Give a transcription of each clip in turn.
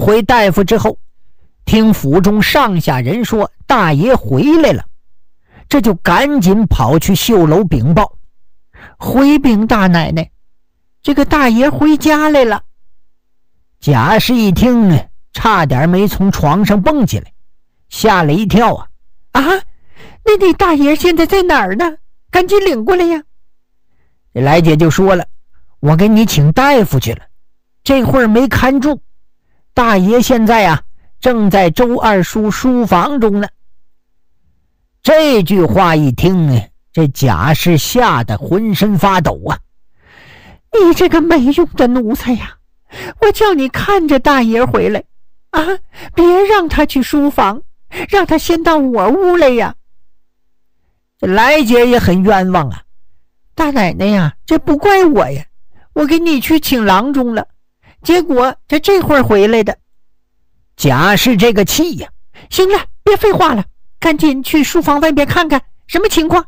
回大夫之后，听府中上下人说大爷回来了，这就赶紧跑去绣楼禀报，回禀大奶奶，这个大爷回家来了。贾氏一听，差点没从床上蹦起来，吓了一跳啊！那你大爷现在在哪儿呢？赶紧领过来呀！这来姐就说了，我给你请大夫去了，这会儿没看住，大爷现在正在周二叔书房中呢。这句话一听，这贾氏吓得浑身发抖啊！你这个没用的奴才呀！我叫你看着大爷回来别让他去书房，让他先到我屋来呀。这来姐也很冤枉啊，大奶奶呀，这不怪我呀，我给你去请郎中了，结果这会儿回来的。贾氏这个气呀，行了，别废话了，赶紧去书房外边看看什么情况。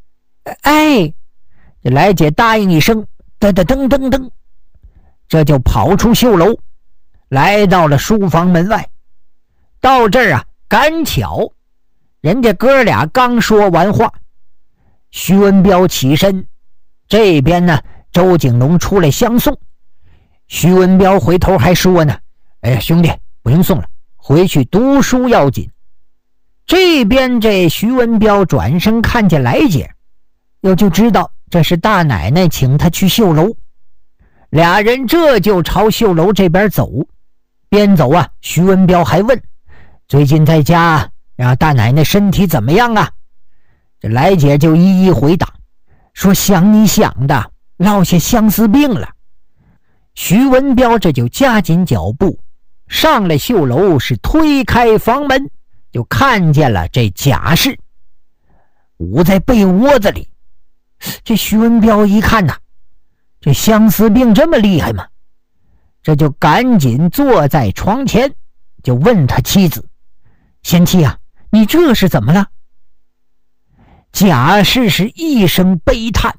这来姐答应一声，噔噔噔噔噔，这就跑出绣楼，来到了书房门外。到这儿赶巧人家哥俩刚说完话，徐文彪起身，这边呢周景龙出来相送。徐文彪回头还说呢，兄弟不用送了，回去读书要紧。这边这徐文彪转身看见来姐，就知道这是大奶奶请他去绣楼。俩人这就朝绣楼这边走，边走徐文彪还问，最近在家大奶奶身体怎么样啊？这来姐就一一回答，说想你想的，落下相思病了。徐文彪这就加紧脚步上了绣楼，是推开房门，就看见了这贾氏捂在被窝子里。这徐文彪一看这相思病这么厉害吗？这就赶紧坐在床前，就问他妻子，贤妻你这是怎么了？贾氏是一声悲叹，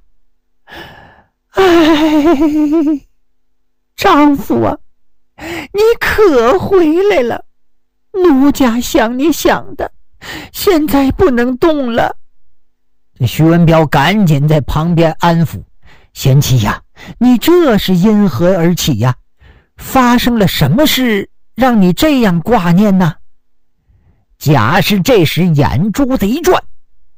丈夫你可回来了，奴家想你想的，现在不能动了。这徐文彪赶紧在旁边安抚，贤妻你这是因何而起呀？发生了什么事让你这样挂念呢？贾氏这时眼珠子一转，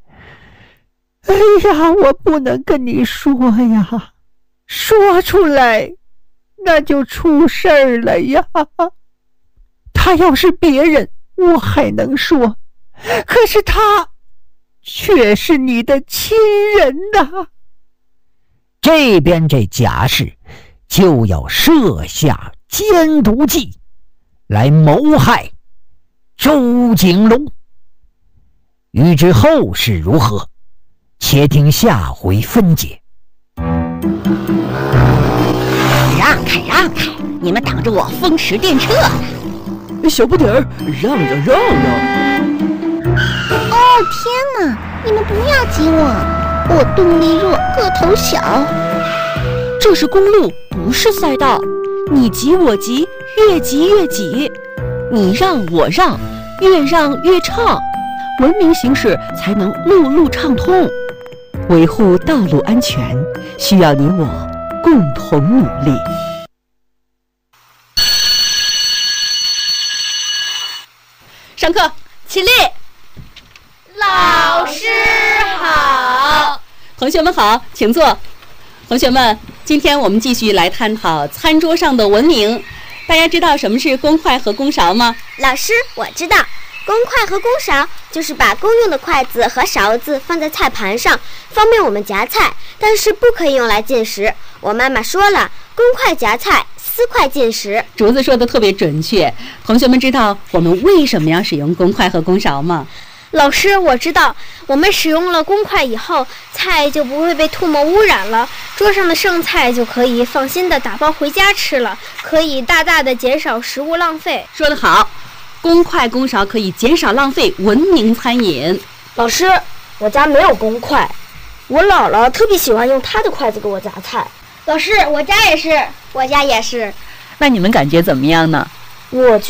我不能跟你说呀，说出来那就出事儿了呀。他要是别人我还能说，可是他却是你的亲人呐。这边这贾氏就要设下奸毒计来谋害周景龙。欲知后事如何，且听下回分解。 让开，你们挡着我风驰电掣呢。 小不点儿，让！ 天哪，你们不要挤我动力弱，个头小。 这是公路，不是赛道，你挤我挤，越挤越挤，你让我让，越让越畅，文明行驶才能路路畅通。维护道路安全，需要你我共同努力。上课，起立。 老师好。 同学们好，请坐。同学们，今天我们继续来探讨餐桌上的文明。大家知道什么是公筷和公勺吗？ 老师，我知道，公筷和公勺就是把公用的筷子和勺子放在菜盘上，方便我们夹菜，但是不可以用来进食。我妈妈说了，公筷夹菜，私筷进食。 竹子说的特别准确。同学们知道我们为什么要使用公筷和公勺吗？ 老师，我知道，我们使用了公筷以后，菜就不会被唾沫污染了，桌上的剩菜就可以放心的打包回家吃了，可以大大的减少食物浪费。 说得好，公筷公勺可以减少浪费，文明餐饮。 老师，我家没有公筷，我姥姥特别喜欢用她的筷子给我夹菜。 老师，我家也是。 那你们感觉怎么样呢？ 我觉